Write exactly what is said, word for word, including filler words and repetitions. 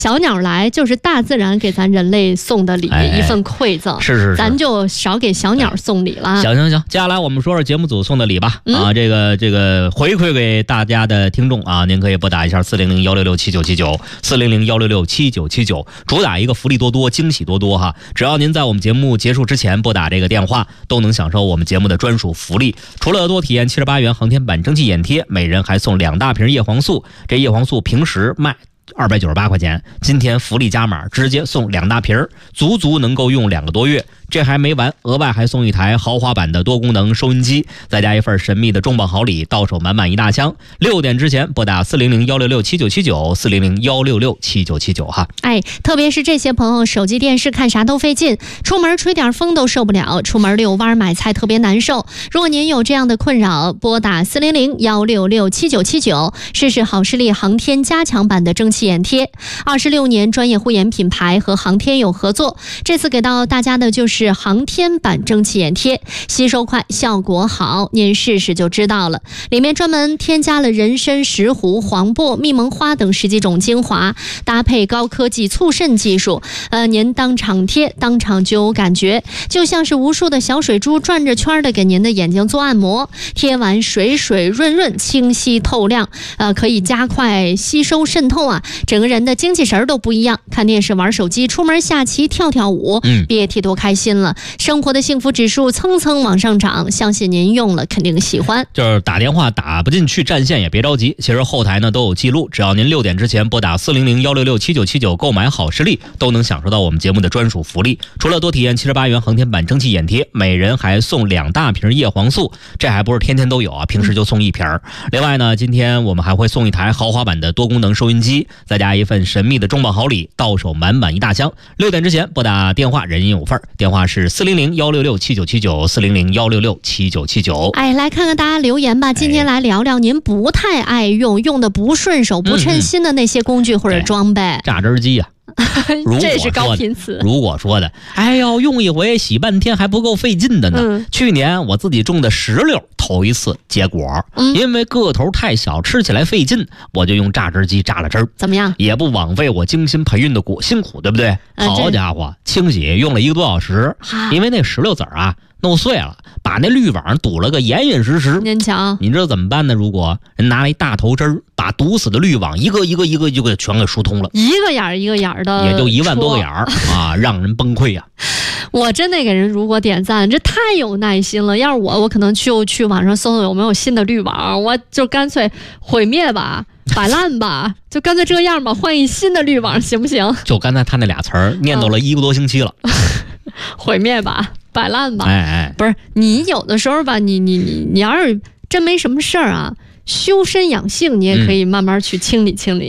小鸟来就是大自然给咱人类送的礼，哎、一份馈赠。 是是是， 咱就少给小鸟送礼了。 行行行，接下来我们说说节目组送的礼吧。嗯、啊，这个这个回馈给大家的听众啊，您可以拨打一下四零零幺六六七九七九四零零幺六六七九七九，主打一个福利多多，惊喜多多哈。只要您在我们节目结束之前拨打这个电话，都能享受我们节目的专属福利。除了多体验七十八元航天版蒸汽眼贴，每人还送两大瓶叶黄素。这叶黄素平时卖二百九十八块钱，今天福利加码，直接送两大瓶，足足能够用两个多月。这还没完，额外还送一台豪华版的多功能收音机，再加一份神秘的重磅好礼，到手满满一大箱。六点之前拨打四零零幺六六七九七九四零零幺六六七九七九哈。 哎，特别是这些朋友手机电视看啥都费劲，出门吹点风都受不了，出门遛弯买菜特别难受。如果您有这样的困扰，拨打四零零幺六六七九七九，试试好视力航天加强版的蒸汽眼贴。二十六年专业护眼品牌和航天有合作，这次给到大家的就是是航天版蒸汽眼贴，吸收快，效果好，您试试就知道了。里面专门添加了人参、石斛、黄柏、蜜蒙花等十几种精华，搭配高科技促渗技术，呃，您当场贴，当场就有感觉，就像是无数的小水珠转着圈的给您的眼睛做按摩，贴完水水润润，清晰透亮，呃，可以加快吸收渗透啊，整个人的精气神都不一样。看电视、玩手机、出门下棋、跳跳舞， 嗯， 别提多开心了，生活的幸福指数蹭蹭往上涨，相信您用了肯定喜欢。 就是打电话打不进去占线也别着急，其实后台呢都有记录，只要您六点之前拨打四零零幺六六七九七九购买好视力，都能享受到我们节目的专属福利。除了多体验七十八元航天版蒸汽眼贴，每人还送两大瓶叶黄素，这还不是天天都有啊，平时就送一瓶。嗯、另外呢，今天我们还会送一台豪华版的多功能收音机，再加一份神秘的重磅好礼，到手满满一大箱。六点之前拨打电话，人人有份，电话是四零零幺六六七九七九四零零幺六六七九七九。 哎，来看看大家留言吧。今天来聊聊您不太爱用、用的不顺手、不称心的那些工具或者装备。 榨汁机啊。 这是高频词。 如果说的，哎呦，用一回洗半天还不够费劲的呢。嗯、去年我自己种的石榴头一次结果，嗯、因为个头太小，吃起来费劲，我就用榨汁机榨了汁儿。 怎么样？ 也不枉费我精心培育的果辛苦，对不对？呃、好家伙，清洗用了一个多小时，因为那石榴籽儿啊弄碎了，把那滤网堵了个严严实实。 您瞧， 你知道怎么办呢？如果人拿了一大头针儿，把堵死的滤网一个一个一个就给全给疏通了， 一个眼儿一个眼儿的， 也就一万多个眼儿啊，让人崩溃呀、 啊！我真得给人如果点赞，这太有耐心了。要是我，我可能就去网上搜搜有没有新的滤网，我就干脆毁灭吧。摆烂吧，就干脆这样吧，换一新的滤网行不行？ 就刚才他那俩词儿念叨了一个多星期了。嗯、 毁灭吧，摆烂吧。 哎哎， 不是你有的时候吧，你你你你要是真没什么事儿啊，修身养性，你也可以慢慢去清理清理。